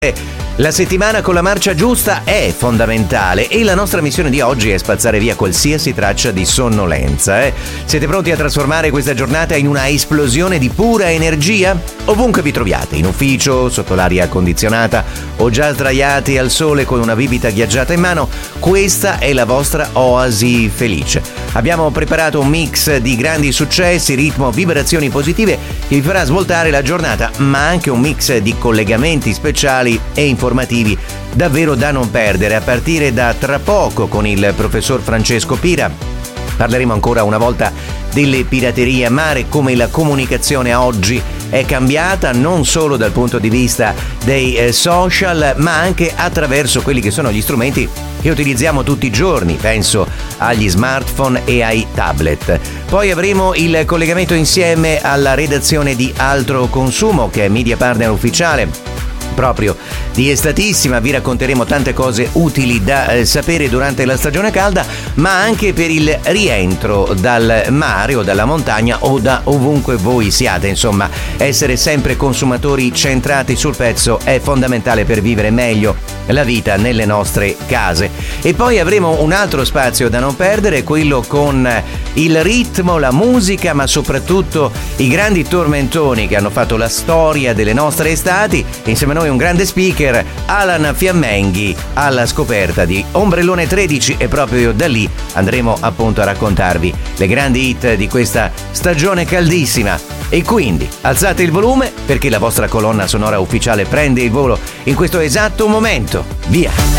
La settimana con la marcia giusta è fondamentale e la nostra missione di oggi è spazzare via qualsiasi traccia di sonnolenza. Siete pronti a trasformare questa giornata in una esplosione di pura energia? Ovunque vi troviate, in ufficio, sotto l'aria condizionata o già sdraiati al sole con una bibita ghiacciata in mano, questa è la vostra oasi felice. Abbiamo preparato un mix di grandi successi, ritmo, vibrazioni positive che vi farà svoltare la giornata, ma anche un mix di collegamenti speciali e informativi davvero da non perdere, a partire da tra poco con il professor Francesco Pira. Parleremo ancora una volta delle piraterie a mare, come la comunicazione oggi è cambiata non solo dal punto di vista dei social, ma anche attraverso quelli che sono gli strumenti che utilizziamo tutti i giorni, penso agli smartphone e ai tablet. Poi avremo il collegamento insieme alla redazione di Altro Consumo, che è media partner ufficiale proprio di Estatissima. Vi racconteremo tante cose utili da sapere durante la stagione calda, ma anche per il rientro dal mare o dalla montagna o da ovunque voi siate. Insomma, essere sempre consumatori centrati sul pezzo è fondamentale per vivere meglio la vita nelle nostre case. E poi avremo un altro spazio da non perdere, quello con il ritmo, la musica, ma soprattutto i grandi tormentoni che hanno fatto la storia delle nostre estati. Insieme a noi un grande speaker, Alan Fiammenghi, alla scoperta di Ombrellone 13, e proprio da lì andremo appunto a raccontarvi le grandi hit di questa stagione caldissima. E quindi alzate il volume, perché la vostra colonna sonora ufficiale prende il volo in questo esatto momento. Via!